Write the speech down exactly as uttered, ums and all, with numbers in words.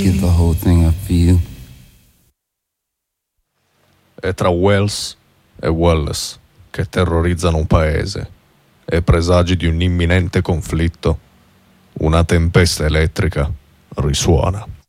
Give the whole thing up for you. È tra Wells e Wallace che terrorizzano un paese e presagi di un imminente conflitto. Una tempesta elettrica risuona.